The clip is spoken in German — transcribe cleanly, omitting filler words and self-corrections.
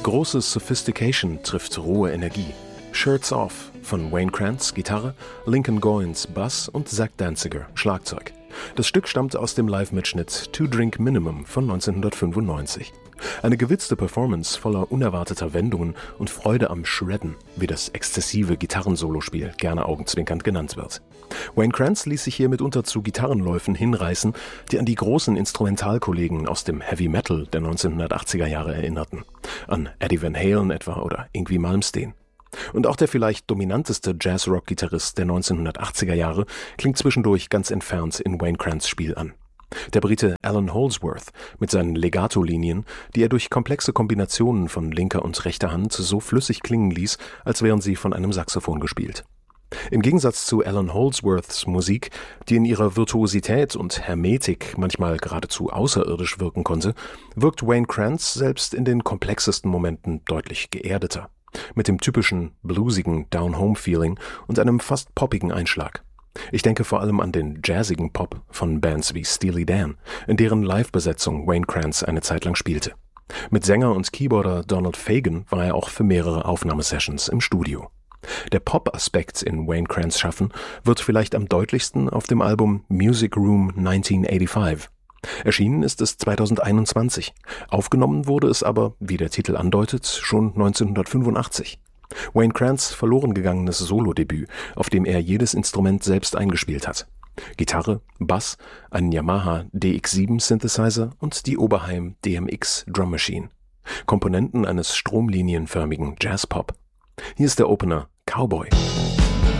Große Sophistication trifft rohe Energie. Shirts Off von Wayne Krantz, Gitarre, Lincoln Goins, Bass und Zach Danziger, Schlagzeug. Das Stück stammt aus dem Live-Mitschnitt Two Drink Minimum von 1995. Eine gewitzte Performance voller unerwarteter Wendungen und Freude am Shredden, wie das exzessive Gitarrensolospiel gerne augenzwinkernd genannt wird. Wayne Krantz ließ sich hier mitunter zu Gitarrenläufen hinreißen, die an die großen Instrumentalkollegen aus dem Heavy Metal der 1980er Jahre erinnerten. An Eddie Van Halen etwa oder Yngwie Malmsteen. Und auch der vielleicht dominanteste Jazz-Rock-Gitarrist der 1980er Jahre klingt zwischendurch ganz entfernt in Wayne Krantz' Spiel an. Der Brite Alan Holdsworth mit seinen Legato-Linien, die er durch komplexe Kombinationen von linker und rechter Hand so flüssig klingen ließ, als wären sie von einem Saxophon gespielt. Im Gegensatz zu Alan Holdsworths Musik, die in ihrer Virtuosität und Hermetik manchmal geradezu außerirdisch wirken konnte, wirkt Wayne Krantz selbst in den komplexesten Momenten deutlich geerdeter. Mit dem typischen bluesigen Down-Home-Feeling und einem fast poppigen Einschlag. Ich denke vor allem an den jazzigen Pop von Bands wie Steely Dan, in deren Live-Besetzung Wayne Krantz eine Zeit lang spielte. Mit Sänger und Keyboarder Donald Fagen war er auch für mehrere Aufnahmesessions im Studio. Der Pop-Aspekt in Wayne Krantz' Schaffen wird vielleicht am deutlichsten auf dem Album Music Room 1985. Erschienen ist es 2021. Aufgenommen wurde es aber, wie der Titel andeutet, schon 1985. Wayne Krantz' verloren gegangenes Solodebüt, auf dem er jedes Instrument selbst eingespielt hat. Gitarre, Bass, einen Yamaha DX7 Synthesizer und die Oberheim DMX Drum Machine. Komponenten eines stromlinienförmigen Jazzpop. Hier ist der Opener Cowboy.